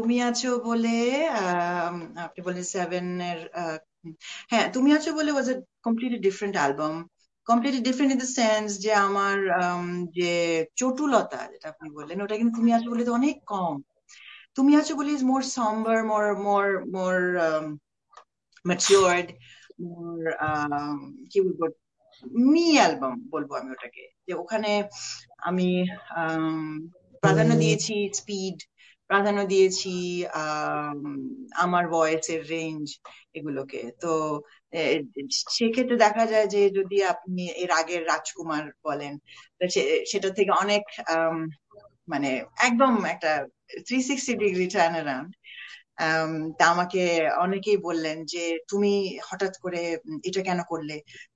তুমি আছো বলে আপনি বলেন সেভেন এর হ্যাঁ তুমি আছো বলে ওয়াজ এ completely different album, completely different in the sense যে আমার যে চটুলতা যেটা আপনি বললেন ওটা কিন্তু তুমি আছো বলে তো অনেক কম। তুমি আছো বলে is more somber, more matured, মোর কি বলবো, মি অ্যালবাম বলবো আমি ওটাকে, যে ওখানে আমি আম, প্রাধান্য দিয়েছি স্পিড, প্রাধান্য দিয়েছি আম, আমার ভয়েসের রেঞ্জ এগুলোকে। তো এ, সেক্ষেত্রে দেখা যায় যে যদি আপনি এর আগের রাজকুমার বলেন, তো সেটা থেকে অনেক মানে একদম একটা 360 ডিগ্রি টার্ন অ্যারাউন্ড। তা আমাকে অনেকেই বললেন যে তুমি হঠাৎ করে এটা কেন করলে,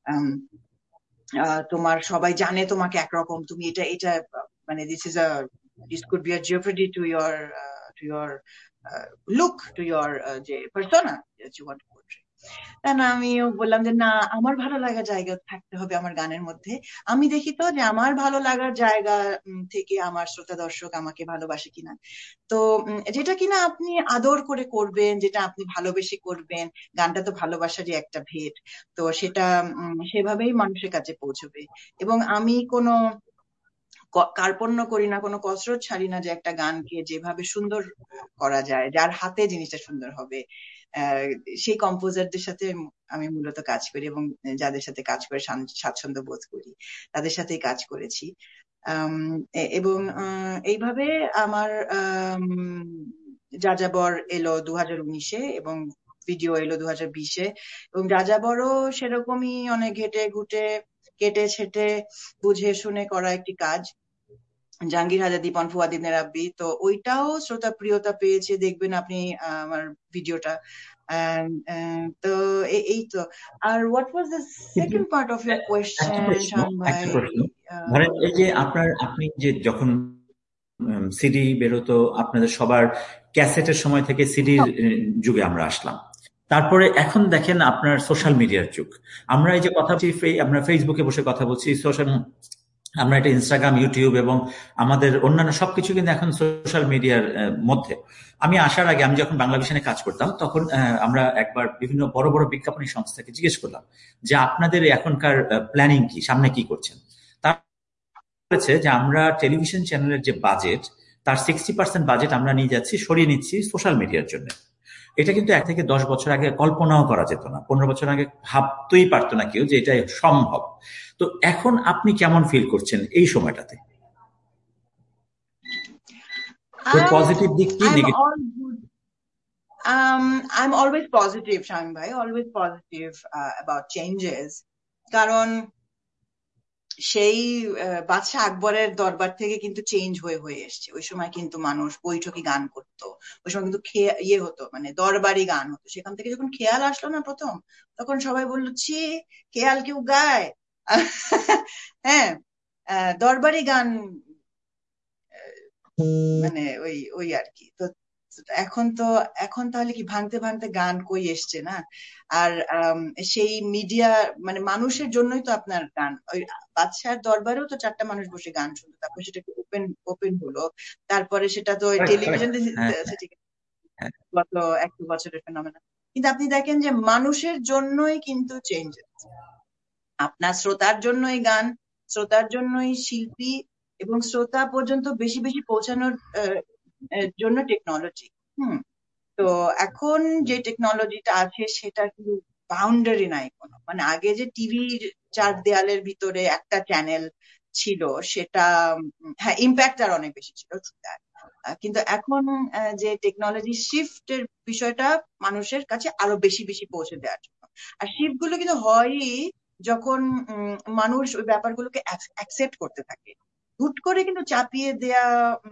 তোমার সবাই জানে তোমাকে একরকম, তুমি এটা এটা মানে this could be a জিওপেডি to your look, to your যে persona that you want to portray. তা না, আমিও বললাম যে না, আমার ভালো লাগার জায়গা থাকতে হবে আমার গানের মধ্যে। আমি দেখি তো যে আমার ভালো লাগার জায়গা থেকে আমার শ্রোতা দর্শক আমাকে ভালোবাসে কিনা। তো যেটা কিনা আপনি আদর করে করবেন, যেটা আপনি ভালোবেসে করবেন, গানটা তো ভালোবাসারই একটা ভেট। তো সেটা সেভাবেই মানুষের কাছে পৌঁছবে। এবং আমি কোনো কার্পণ্য করি না, কোনো কসরত ছাড়ি না যে একটা গানকে যেভাবে সুন্দর করা যায়, যার হাতে জিনিসটা সুন্দর হবে, আহ, সেই কম্পোজারদের সাথে আমি মূলত কাজ করি, এবং যাদের সাথে কাজ করে স্বাচ্ছন্দ্য বোধ করি তাদের সাথেই কাজ করেছি। এবং এইভাবে আমার যাযাবর এলো 2019-এ, এবং ভিডিও এলো 2020-এ, এবং যাযাবরও সেরকমই অনেক ঘেটে ঘুটে কেটে ছেটে বুঝে শুনে করা একটি কাজ। জাহাঙ্গীর হাজার, দীপন, ফুয়াদিন রাব্বি, তো ওইটাও শ্রোতা প্রিয়তা পেয়েছে, দেখবেন আপনি আমার ভিডিওটা। তো এই তো। আর হোয়াট ওয়াজ দ্য কিন্তু সেকেন্ড পার্ট অফ ইউর একটা কোয়েশ্চেন, প্রশ্ন শান ভাই? একটা প্রশ্ন ধরেন এই যে আপনি যে যখন সিডি বেরোতো আপনাদের সবার, ক্যাসেটের সময় থেকে সিডির যুগে আমরা আসলাম। তারপরে এখন দেখেন আপনার সোশ্যাল মিডিয়ার যুগ। আমরা এই যে কথা বলছি, আমরা ফেসবুকে বসে কথা বলছি, সোশ্যাল, আমরা এটা ইনস্টাগ্রাম, ইউটিউব এবং আমাদের অন্যান্য সবকিছু কিন্তু এখন সোশ্যাল মিডিয়ার মধ্যে। আমি আসার আগে, আমি যখন বাংলা ভিশনে কাজ করতাম, তখন আমরা একবার বিভিন্ন বড় বড় বিজ্ঞাপনী সংস্থাকে জিজ্ঞেস করলাম যে আপনাদের এখনকার প্ল্যানিং কি, সামনে কি করছেন। তারা বলেছে যে আমরা টেলিভিশন চ্যানেলের যে বাজেট, তার 60% বাজেট আমরা নিয়ে যাচ্ছি, সরিয়ে নিচ্ছি সোশ্যাল মিডিয়ার জন্য। এটা কিন্তু 1 থেকে 10 বছর আগে কল্পনাও করা যেত না, 15 বছর আগে ভাবতেই পারতো না কেউ যে এটা সম্ভব। তো এখন আপনি কেমন ফিল করছেন এই সময়টাতে? ওর পজিটিভ দিক কি, I'm negative? all good. I'm always positive, Shami bhai, always positive about changes. কারণ সেই বাদশাহ আকবরের দরবার থেকে কিন্তু চেঞ্জ হয়ে হয়ে এসছে। ওই সময় কিন্তু মানুষ বৈঠকি গান করতো, ওই সময় কিন্তু ইয়ে হতো, মানে দরবারি গান হতো। সেখান থেকে যখন খেয়াল আসলো না প্রথম, তখন সবাই বললো ছি, খেয়াল কেউ গায়? হ্যাঁ, দরবারি গান মানে ওই ওই আর কি। তো এখন তো এখন তাহলে কি ভাঙতে ভাঙতে গান কই এসছে না। আর সেই মিডিয়া, মানে মানুষের জন্যই তো আপনার গান। ওই বাদশার দরবারেও তো 4টা মানুষ বসে গান শুনতো, তারপর সেটা ওপেন ওপেন হলো, তারপরে সেটা তো Correct, correct. টেলিভিশন হ্যাঁ, সেটি হ্যাঁ। গত 1-2 বছরের ফেনোমেনা। কিন্তু আপনি দেখেন যে মানুষের জন্যই কিন্তু চেঞ্জ, আপনার শ্রোতার জন্যই গান, শ্রোতার জন্যই শিল্পী, এবং শ্রোতা পর্যন্ত বেশি বেশি পৌঁছানোর জন্য টেকনোলজি। হুম। তো এখন যে টেকনোলজিটা আছে সেটা কিন্তু বাউন্ডারি নাই কোনো, মানে আগে যে টিভির 4 দেয়ালের ভিতরে একটা চ্যানেল ছিল, সেটা হ্যাঁ ইম্প্যাক্ট আর অনেক বেশি ছিল, কিন্তু এখন যে টেকনোলজি শিফটের বিষয়টা মানুষের কাছে আরো বেশি বেশি পৌঁছে দেওয়ার জন্য। আর শিফট গুলো কিন্তু হয়ই যখন মানুষ ওই ব্যাপারগুলোকে অ্যাকসেপ্ট করতে থাকে। হুট করে কিন্তু চাপিয়ে দেয়া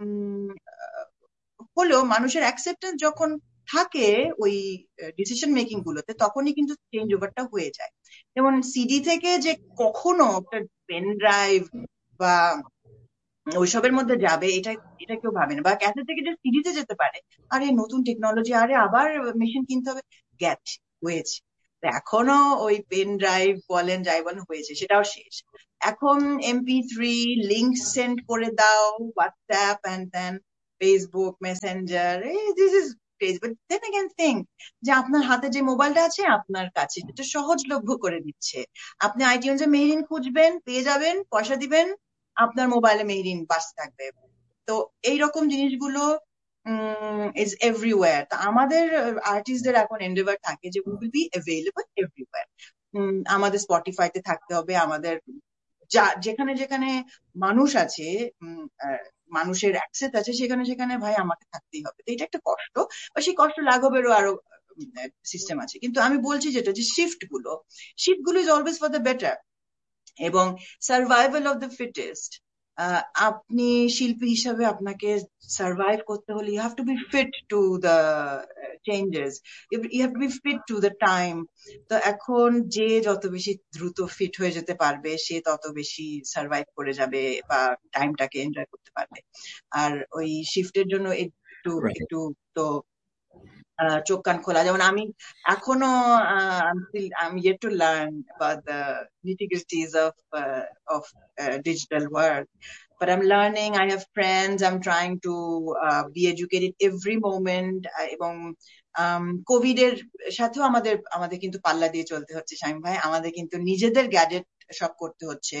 হলেও মানুষের অ্যাকসেপ্টেন্স যখন থাকে ওই ডিসিশন মেকিং গুলোতে, তখনই কিন্তু চেঞ্জ ওভারটা হয়ে যায়। যেমন সিডি থেকে যে কখনো একটা পেন ড্রাইভ বা ওইসবের মধ্যে যাবে, এটা এটা কেউ ভাবে না। বা ক্যাসেট থেকে যে সিডিতে যেতে পারে, আরে নতুন টেকনোলজি, আরে আবার মেশিন কিনতে হবে, গেছে, হয়েছে। তো এখনো ওই পেন ড্রাইভ বলেন যাই বলেন হয়েছে, সেটাও শেষ। এখন MP3 লিংক সেন্ড করে দাও, WhatsApp and then Facebook, Messenger, this is crazy. But then again think যে আপনার হাতে যে মোবাইলটা আছে আপনার কাছে, এটা সহজলভ্য করে দিচ্ছে। আপনি আইটিউনসে মেহরিন খুঁজবেন, পেয়ে যাবেন, পয়সা দিবেন, আপনার মোবাইলে মেহরিন বাজতে থাকবে। তো এইরকম জিনিসগুলো ইজ এভরিওয়্যার। আমাদের আর্টিস্টদের এখন এন্ডেভার থাকে যে we will be available everywhere. আমাদের স্পটিফাইতে থাকতে হবে, আমাদের যেখানে যেখানে মানুষ আছে, মানুষের অ্যাক্সেস আছে, সেখানে সেখানে ভাই আমাকে থাকতেই হবে। তো এটা একটা কষ্ট, বা সেই কষ্ট লাঘবেরও আরো সিস্টেম আছে। কিন্তু আমি বলছি যেটা, যে শিফটগুলো is always for the better, এবং সার্ভাইভাল অফ দ্য ফিটেস্ট। আপনি শিল্পী হিসাবে আপনাকে সার্ভাইভ করতে হলে you have to B fit to the changes, you have to B fit to the time. তো এখন যে যত বেশি দ্রুত ফিট হয়ে যেতে পারবে সে তত বেশি সার্ভাইভ করে যাবে বা টাইমটাকে এনজয় করতে পারবে। আর ওই শিফটের জন্য একটু একটু তো চোখ কান খোলা। যেমন আমি এখনো I'm yet to learn about the nitty-gritties of digital work, but I'm learning. I have friends. I'm trying to be educated every moment. এবং কোভিড এর সাথেও আমাদের কিন্তু পাল্লা দিয়ে চলতে হচ্ছে শামীম ভাই। আমাদের কিন্তু নিজেদের গ্যাজেট সব করতে হচ্ছে।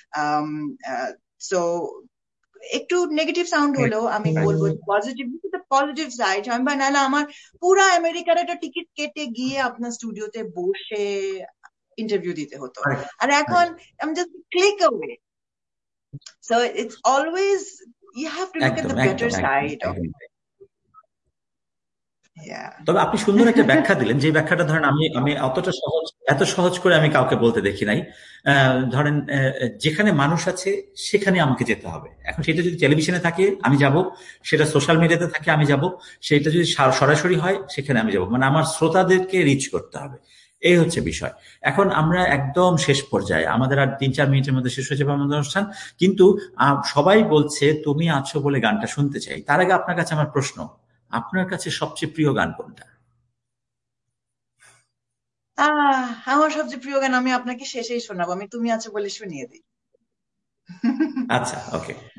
সো একটু নেগেটিভ সাউন্ড হলেও আমি বলবো পজিটিভ সাইড। আমি ভাই, নাহলে আমার পুরা আমেরিকার একটা টিকিট কেটে গিয়ে আপনার স্টুডিওতে বসে ইন্টারভিউ দিতে হতো, আর এখন আমি just click away. So it's always you have to look at the better side of it. তবে আপনি সুন্দর একটা ব্যাখ্যা দিলেন, যে ব্যাখ্যাটা ধরেন আমি এত সহজ করে আমি কাউকে বলতে দেখি নাই। ধরেন যেখানে মানুষ আছে সেখানে আমাকে যেতে হবে। এখন সেটা যদি টেলিভিশনে থাকে আমি যাব, সেটা সোশ্যাল মিডিয়াতে থাকে আমি যাব, সেটা যদি সরাসরি হয় সেখানে আমি যাব। মানে আমার শ্রোতাদেরকে রিচ করতে হবে, এই হচ্ছে বিষয়। এখন আমরা একদম শেষ পর্যায়ে, আমাদের আর 3-4 মিনিটের মধ্যে শেষ হয়ে যাবে আমাদের অনুষ্ঠান, কিন্তু সবাই বলছে তুমি আছো বলে গানটা শুনতে চাই। তার আগে আপনার কাছে আমার প্রশ্ন, আপনার কাছে সবচেয়ে প্রিয় গান কোনটা? আমার সবচেয়ে প্রিয় গান আমি আপনাকে শেষেই শোনাবো। আমি তুমি আছো বলে শুনিয়ে দিই। আচ্ছা, ওকে।